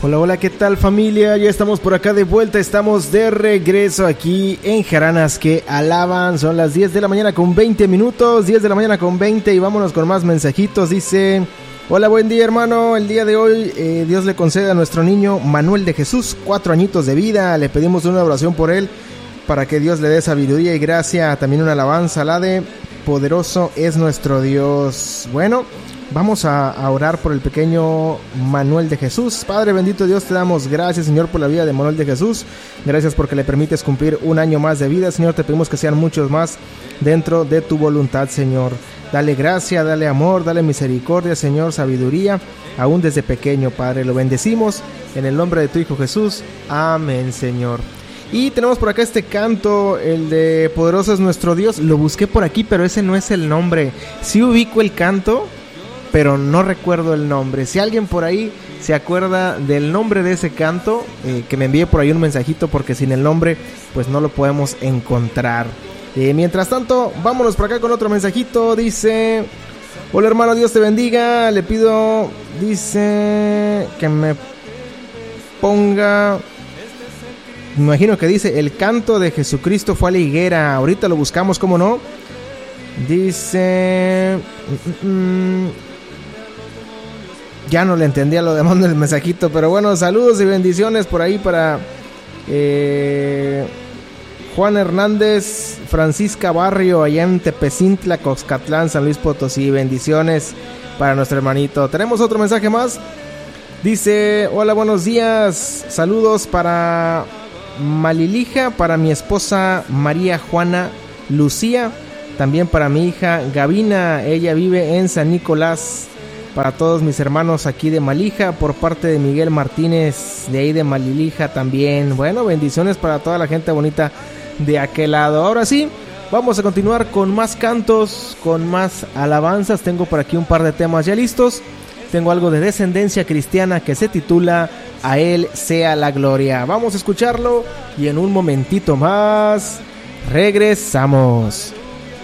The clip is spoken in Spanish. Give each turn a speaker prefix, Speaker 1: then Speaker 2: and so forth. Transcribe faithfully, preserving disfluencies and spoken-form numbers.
Speaker 1: Hola, hola, ¿qué tal familia? Ya estamos por acá de vuelta, estamos de regreso aquí en Jaranas que alaban. Son las diez de la mañana con veinte minutos, diez de la mañana con veinte y vámonos con más mensajitos. Dice, hola, buen día hermano, el día de hoy eh, Dios le concede a nuestro niño Manuel de Jesús cuatro añitos de vida. Le pedimos una oración por él para que Dios le dé sabiduría y gracia. También una alabanza, la de poderoso es nuestro Dios. Bueno, vamos a, a orar por el pequeño Manuel de Jesús. Padre bendito Dios, te damos gracias, Señor, por la vida de Manuel de Jesús. Gracias porque le permites cumplir un año más de vida, Señor. Te pedimos que sean muchos más dentro de tu voluntad, Señor. Dale gracia, dale amor, dale misericordia, Señor, sabiduría, aún desde pequeño, Padre. Lo bendecimos en el nombre de tu Hijo Jesús. Amén, Señor. Y tenemos por acá este canto, el de Poderoso es nuestro Dios. Lo busqué por aquí, pero ese no es el nombre. Sí ubico el canto, pero no recuerdo el nombre. Si alguien por ahí se acuerda del nombre de ese canto, eh, que me envíe por ahí un mensajito, porque sin el nombre pues no lo podemos encontrar. Eh, mientras tanto, vámonos por acá con otro mensajito. Dice, hola hermano, Dios te bendiga. Le pido, dice, que me ponga, me imagino que dice, el canto de Jesucristo fue a la higuera. Ahorita lo buscamos, ¿cómo no? Dice, mm, mm, ya no le entendía lo demás del mensajito, pero bueno, saludos y bendiciones por ahí para eh, Juan Hernández, Francisca Barrio, allá en Tepecintla, Coxcatlán, San Luis Potosí. Bendiciones para nuestro hermanito. Tenemos otro mensaje más. Dice, hola, buenos días. Saludos para Malilija, para mi esposa María Juana Lucía, también para mi hija Gavina, ella vive en San Nicolás. Para todos mis hermanos aquí de Malija, por parte de Miguel Martínez, de ahí de Malilija también. Bueno, bendiciones para toda la gente bonita de aquel lado. Ahora sí, vamos a continuar con más cantos, con más alabanzas. Tengo por aquí un par de temas ya listos. Tengo algo de Descendencia Cristiana que se titula A Él sea la gloria. Vamos a escucharlo y en un momentito más regresamos.